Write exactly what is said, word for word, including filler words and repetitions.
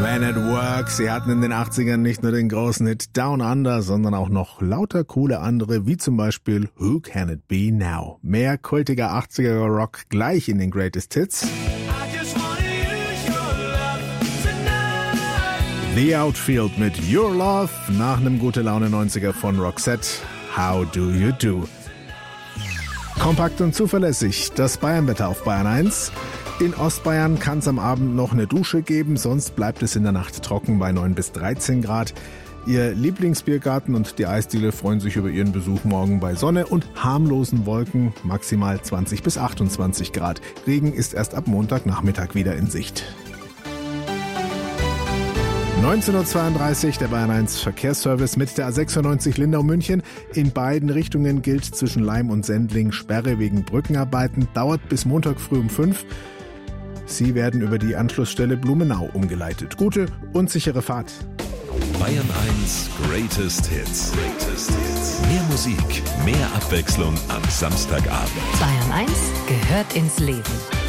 Man at Work. Sie hatten in den achtzigern nicht nur den großen Hit Down Under, sondern auch noch lauter coole andere, wie zum Beispiel Who Can It Be Now? Mehr kultiger achtziger Rock gleich in den Greatest Hits. The Outfield mit Your Love, nach einem gute Laune neunziger von Roxette, How Do You Do? Kompakt und zuverlässig, das Bayernwetter auf Bayern eins. In Ostbayern kann es am Abend noch eine Dusche geben, sonst bleibt es in der Nacht trocken bei neun bis dreizehn Grad. Ihr Lieblingsbiergarten und die Eisdiele freuen sich über ihren Besuch morgen bei Sonne und harmlosen Wolken, maximal zwanzig bis achtundzwanzig Grad. Regen ist erst ab Montagnachmittag wieder in Sicht. neunzehn Uhr zweiunddreißig, der Bayern eins Verkehrsservice mit der A sechsundneunzig Lindau-München. In beiden Richtungen gilt zwischen Laim und Sendling Sperre wegen Brückenarbeiten. Dauert bis Montag früh um fünf. Sie werden über die Anschlussstelle Blumenau umgeleitet. Gute und sichere Fahrt. Bayern eins Greatest Hits. Greatest Hits. Mehr Musik, mehr Abwechslung am Samstagabend. Bayern eins gehört ins Leben.